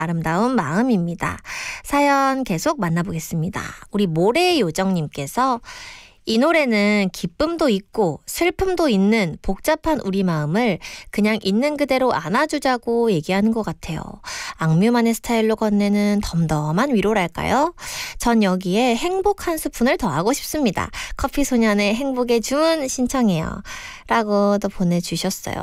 아름다운 마음입니다. 사연 계속 만나보겠습니다. 우리 모래요정님께서 이 노래는 기쁨도 있고 슬픔도 있는 복잡한 우리 마음을 그냥 있는 그대로 안아주자고 얘기하는 것 같아요. 악뮤만의 스타일로 건네는 덤덤한 위로랄까요? 전 여기에 행복 한 스푼을 더하고 싶습니다. 커피소년의 행복의 주문 신청해요. 라고 또 보내주셨어요.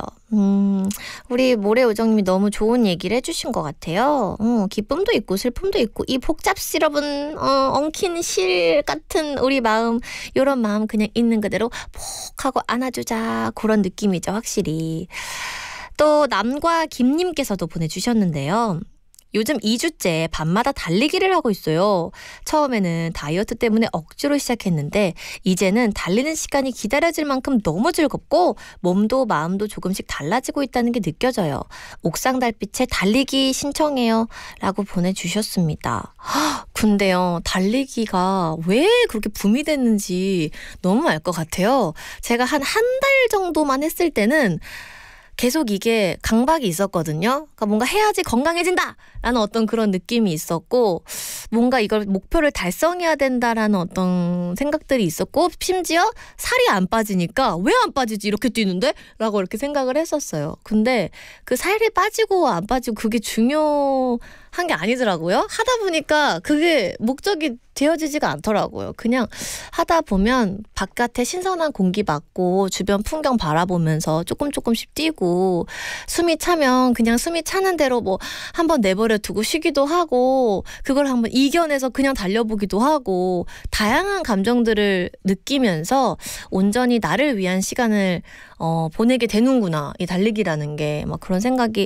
우리 모래요정님이 너무 좋은 얘기를 해주신 것 같아요. 기쁨도 있고 슬픔도 있고 이 복잡스러운 엉킨 실 같은 우리 마음, 이런 마음 그냥 있는 그대로 푹 하고 안아주자, 그런 느낌이죠, 확실히. 또 남과 김님께서도 보내주셨는데요. 요즘 2주째 밤마다 달리기를 하고 있어요. 처음에는 다이어트 때문에 억지로 시작했는데 이제는 달리는 시간이 기다려질 만큼 너무 즐겁고 몸도 마음도 조금씩 달라지고 있다는 게 느껴져요. 옥상 달빛에 달리기 신청해요. 라고 보내주셨습니다. 근데요, 달리기가 왜 그렇게 붐이 됐는지 너무 알 것 같아요. 제가 한 달 정도만 했을 때는 계속 이게 강박이 있었거든요. 그러니까 뭔가 해야지 건강해진다! 라는 어떤 그런 느낌이 있었고, 뭔가 이걸 목표를 달성해야 된다라는 어떤 생각들이 있었고, 심지어 살이 안 빠지니까 왜 안 빠지지? 이렇게 뛰는데? 라고 이렇게 생각을 했었어요. 근데 그 살이 빠지고 안 빠지고 그게 중요한 게 아니더라고요. 하다 보니까 그게 목적이 되어지지가 않더라고요. 그냥 하다 보면 바깥에 신선한 공기 맞고 주변 풍경 바라보면서 조금씩 뛰고, 숨이 차면 그냥 숨이 차는 대로 뭐 한번 내버려 두고 쉬기도 하고, 그걸 한번 이겨내서 그냥 달려보기도 하고, 다양한 감정들을 느끼면서 온전히 나를 위한 시간을 보내게 되는구나, 이 달리기라는 게. 막 그런 생각이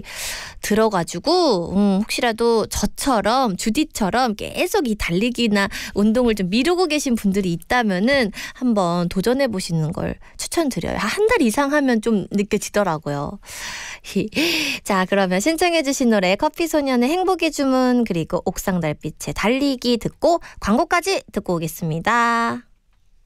들어가지고 혹시라도 저처럼, 주디처럼 계속 이 달리기나 운동을 좀 미루고 계신 분들이 있다면은 한번 도전해 보시는 걸 추천드려요. 한 달 이상 하면 좀 느껴지더라고요. 자, 그러면 신청해 주신 노래 커피소년의 행복의 주문, 그리고 옥상 달빛의 달리기 듣고 광고까지 듣고 오겠습니다.